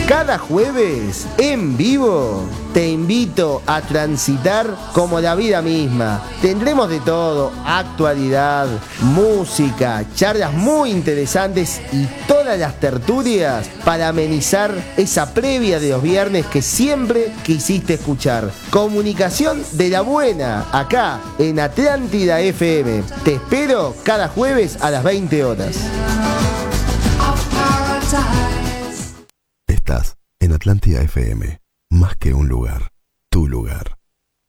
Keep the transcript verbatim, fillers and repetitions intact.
Cada jueves, en vivo, te invito a transitar como la vida misma. Tendremos de todo, actualidad, música, charlas muy interesantes y todas las tertulias para amenizar esa previa de los viernes que siempre quisiste escuchar. Comunicación de la buena, acá en Atlántida F M. Te espero cada jueves a las veinte horas. Estás en Atlántida F M, más que un lugar, tu lugar.